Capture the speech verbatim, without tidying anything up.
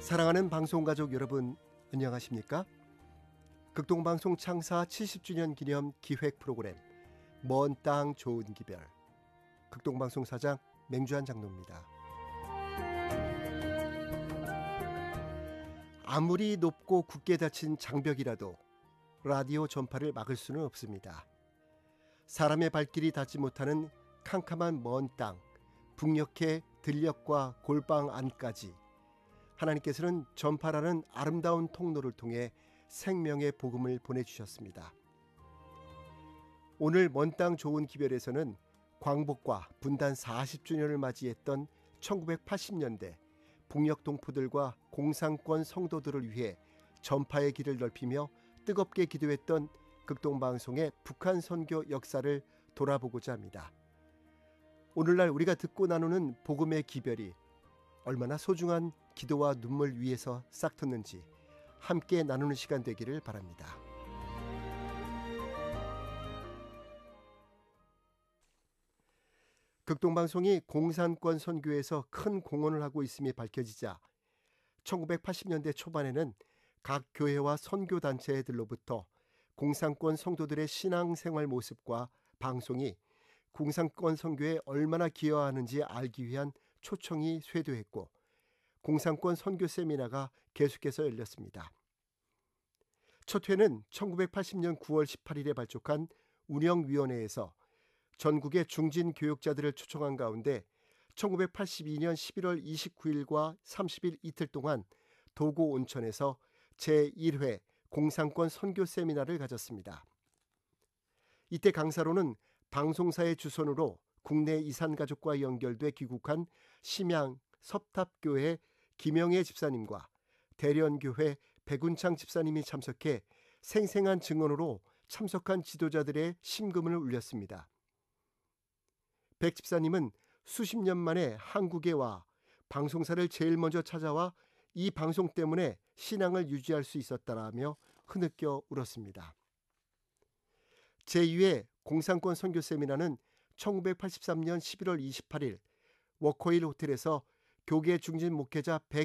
사랑하는 방송가족 여러분, 안녕하십니까? 극동방송 창사 칠십 주년 기념 기획 프로그램 먼 땅 좋은 기별, 극동방송 사장 맹주한 장로입니다. 아무리 높고 굳게 닫힌 장벽이라도 라디오 전파를 막을 수는 없습니다. 사람의 발길이 닿지 못하는 캄캄한 먼 땅, 북녘의 들녘과 골방 안까지 하나님께서는 전파라는 아름다운 통로를 통해 생명의 복음을 보내주셨습니다. 오늘 먼 땅 좋은 기별에서는 광복과 분단 사십 주년을 맞이했던 천구백팔십 년대 북녘 동포들과 공산권 성도들을 위해 전파의 길을 넓히며 뜨겁게 기도했던 극동방송의 북한 선교 역사를 돌아보고자 합니다. 오늘날 우리가 듣고 나누는 복음의 기별이 얼마나 소중한 기도와 눈물 위에서 싹텄는지 함께 나누는 시간 되기를 바랍니다. 극동방송이 공산권 선교에서 큰 공헌을 하고 있음이 밝혀지자 천구백팔십 년대 초반에는 각 교회와 선교단체들로부터 공산권 성도들의 신앙생활 모습과 방송이 공산권 선교에 얼마나 기여하는지 알기 위한 초청이 쇄도했고 공산권 선교 세미나가 계속해서 열렸습니다. 첫 회는 천구백팔십 년 구월 십팔일에 발족한 운영위원회에서 전국의 중진 교육자들을 초청한 가운데 천구백팔십이 년 십일월 이십구일과 삼십일 이틀 동안 도고 온천에서 제일 회 공산권 선교 세미나를 가졌습니다. 이때 강사로는 방송사의 주선으로 국내 이산가족과 연결돼 귀국한 심양 섭탑교회 김영애 집사님과 대련교회 백운창 집사님이 참석해 생생한 증언으로 참석한 지도자들의 심금을 울렸습니다. 백 집사님은 수십 년 만에 한국에 와 방송사를 제일 먼저 찾아와 이 방송 때문에 신앙을 유지할 수 있었다라며 흐느껴 울었습니다. 제이 회 공산권 선교 세미나는 천구백팔십삼 년 십일월 이십팔일 워커힐 호텔에서 교계 중진 목회자